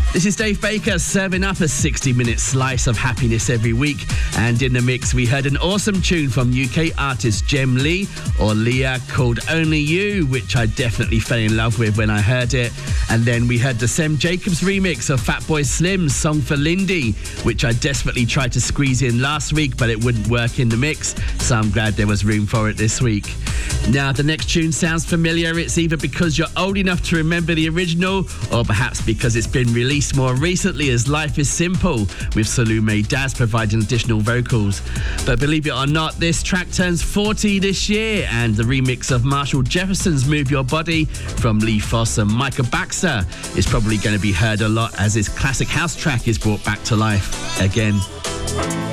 This is Dave Baker serving up a 60-minute slice of happiness every week. And in the mix, we heard an awesome tune from UK artist Jem Lee, or Leah, called Only You, which I definitely fell in love with when I heard it. And then we heard the Sem Jacobs remix of Fatboy Slim's song for Lindy, which I desperately tried to squeeze in last week, but it wouldn't work in the mix. So I'm glad there was room for it this week. Now, the next tune sounds familiar. It's either because you're old enough to remember the original, or perhaps because it's been released more recently as Life is Simple, with Salome Daz providing additional vocals. But believe it or not, this track turns 40 this year, and the remix of Marshall Jefferson's Move Your Body from Lee Foss and Micah Baxter is probably going to be heard a lot as this classic house track is brought back to life again.